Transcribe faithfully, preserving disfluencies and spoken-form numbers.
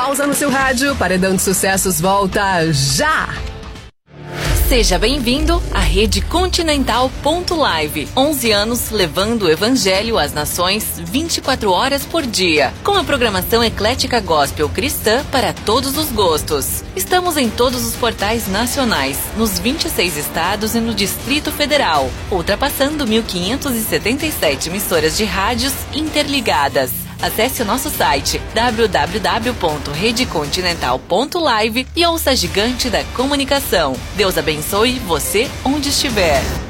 pausa no seu rádio. Paredão de Sucessos volta já! Seja bem-vindo à Rede Continental ponto live. onze anos levando o evangelho às nações vinte e quatro horas por dia. Com a programação eclética gospel cristã para todos os gostos. Estamos em todos os portais nacionais, nos vinte e seis estados e no Distrito Federal, ultrapassando mil quinhentas e setenta e sete emissoras de rádios interligadas. Acesse o nosso site w w w ponto rede continental ponto live e ouça a gigante da comunicação. Deus abençoe você onde estiver.